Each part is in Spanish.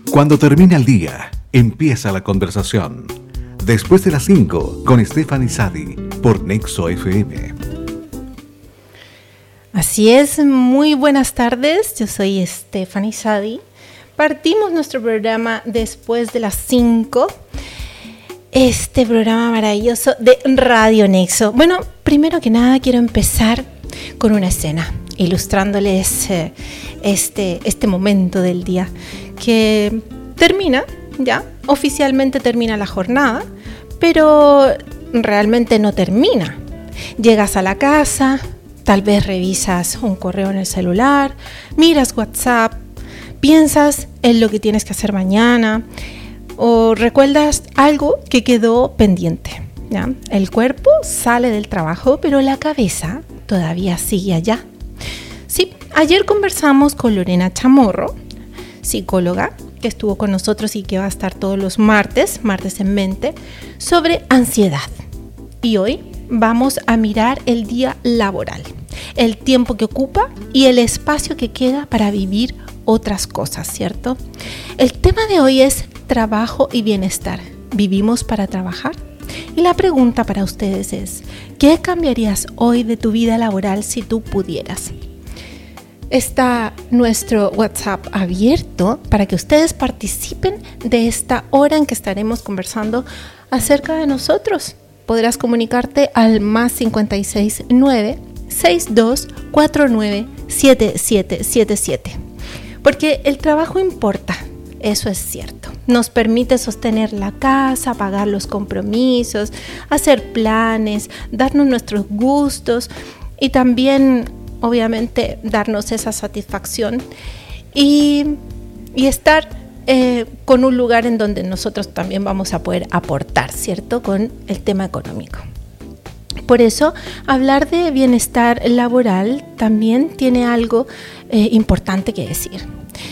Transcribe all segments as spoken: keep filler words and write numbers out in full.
Cuando termina el día, empieza la conversación. Después de las cinco, con Stephanie Sadi, por Nexo F M. Así es, muy buenas tardes, yo soy Stephanie Sadi. Partimos nuestro programa después de las cinco. Este programa maravilloso de Radio Nexo. Bueno, primero que nada quiero empezar con una escena, ilustrándoles eh, este, este momento del día que termina, ya, oficialmente termina la jornada, pero realmente no termina. Llegas a la casa, tal vez revisas un correo en el celular, miras WhatsApp, piensas en lo que tienes que hacer mañana o recuerdas algo que quedó pendiente, ¿ya? El cuerpo sale del trabajo, pero la cabeza todavía sigue allá. Sí, ayer conversamos con Lorena Chamorro, psicóloga, que estuvo con nosotros y que va a estar todos los martes, martes en mente, sobre ansiedad. Y hoy vamos a mirar el día laboral, el tiempo que ocupa y el espacio que queda para vivir otras cosas, ¿cierto? El tema de hoy es trabajo y bienestar. ¿Vivimos para trabajar? Y la pregunta para ustedes es, ¿qué cambiarías hoy de tu vida laboral si tú pudieras? Está nuestro WhatsApp abierto para que ustedes participen de esta hora en que estaremos conversando acerca de nosotros. Podrás comunicarte al más cinco seis nueve, seis dos cuatro nueve, siete siete siete siete. Porque el trabajo importa, eso es cierto. Nos permite sostener la casa, pagar los compromisos, hacer planes, darnos nuestros gustos y también, obviamente, darnos esa satisfacción y, y estar eh, con un lugar en donde nosotros también vamos a poder aportar, ¿cierto?, con el tema económico. Por eso, hablar de bienestar laboral también tiene algo eh, importante que decir.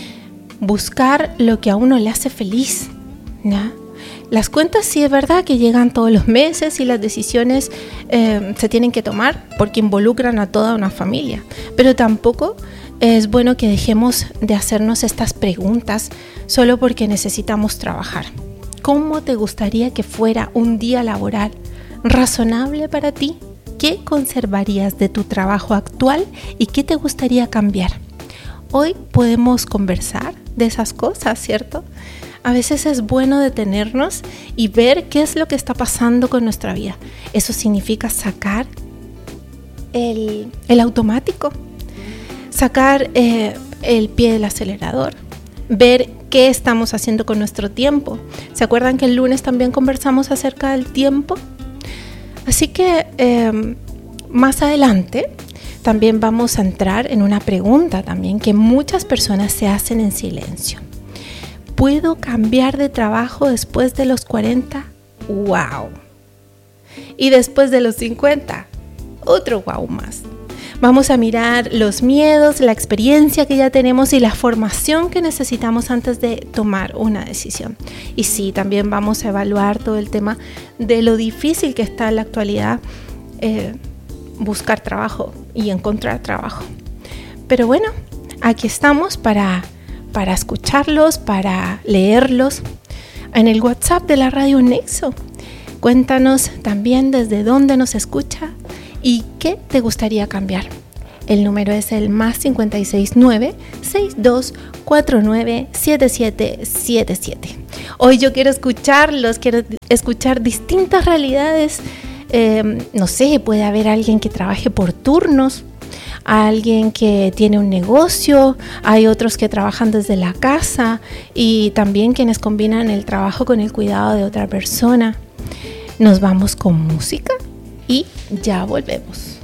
Buscar lo que a uno le hace feliz, ¿no? Las cuentas sí es verdad que llegan todos los meses y las decisiones eh, se tienen que tomar porque involucran a toda una familia. Pero tampoco es bueno que dejemos de hacernos estas preguntas solo porque necesitamos trabajar. ¿Cómo te gustaría que fuera un día laboral razonable para ti? ¿Qué conservarías de tu trabajo actual y qué te gustaría cambiar? Hoy podemos conversar de esas cosas, ¿cierto? A veces es bueno detenernos y ver qué es lo que está pasando con nuestra vida. Eso significa sacar el, el automático, sacar eh, el pie del acelerador, ver qué estamos haciendo con nuestro tiempo. ¿Se acuerdan que el lunes también conversamos acerca del tiempo? Así que eh, más adelante también vamos a entrar en una pregunta también que muchas personas se hacen en silencio. ¿Puedo cambiar de trabajo después de los cuarenta? ¡Wow! Y después de los cincuenta, otro wow más. Vamos a mirar los miedos, la experiencia que ya tenemos y la formación que necesitamos antes de tomar una decisión. Y sí, también vamos a evaluar todo el tema de lo difícil que está en la actualidad eh, buscar trabajo y encontrar trabajo. Pero bueno, aquí estamos para, para escucharlos, para leerlos en el WhatsApp de la Radio Nexo. Cuéntanos también desde dónde nos escucha y qué te gustaría cambiar. El número es el más cinco seis nueve, seis dos cuatro nueve, siete siete siete siete. Hoy yo quiero escucharlos, quiero escuchar distintas realidades. Eh, no sé, puede haber alguien que trabaje por turnos, alguien que tiene un negocio, hay otros que trabajan desde la casa y también quienes combinan el trabajo con el cuidado de otra persona. Nos vamos con música y ya volvemos.